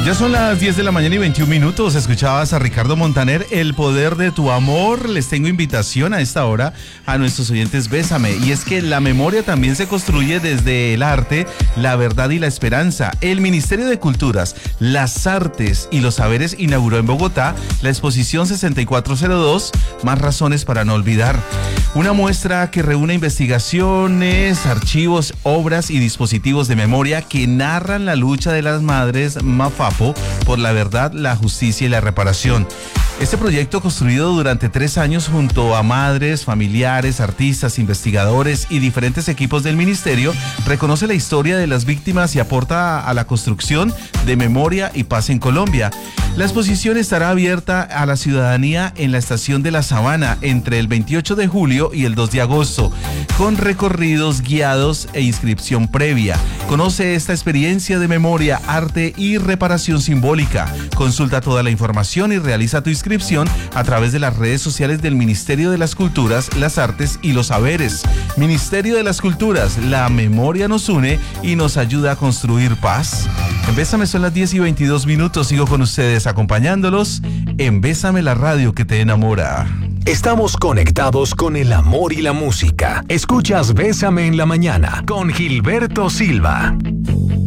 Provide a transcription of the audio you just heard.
Ya son las 10 de la mañana y 21 minutos. Escuchabas a Ricardo Montaner, El poder de tu amor. Les tengo invitación a esta hora a nuestros oyentes Bésame. Y es que la memoria también se construye desde el arte, la verdad y la esperanza. El Ministerio de Culturas, las Artes y los Saberes inauguró en Bogotá la exposición 6402, Más razones para no olvidar. Una muestra que reúne investigaciones, archivos, obras y dispositivos de memoria que narran la lucha de las madres Mafapo por la verdad, la justicia y la reparación. Este proyecto, construido durante 3 años junto a madres, familiares, artistas, investigadores y diferentes equipos del ministerio, reconoce la historia de las víctimas y aporta a la construcción de memoria y paz en Colombia. La exposición estará abierta a la ciudadanía en la estación de La Sabana entre el 28 de julio y el 2 de agosto, con recorridos guiados e inscripción previa. Conoce esta experiencia de memoria, arte y reparación simbólica. Consulta toda la información y realiza tu inscripción a través de las redes sociales del Ministerio de las Culturas, las Artes y los Saberes. Ministerio de las Culturas, la memoria nos une y nos ayuda a construir paz. En Bésame son las 10 y 22 minutos. Sigo con ustedes acompañándolos en Bésame, la radio que te enamora. Estamos conectados con el amor y la música. Escuchas Bésame en la mañana con Gilberto Silva.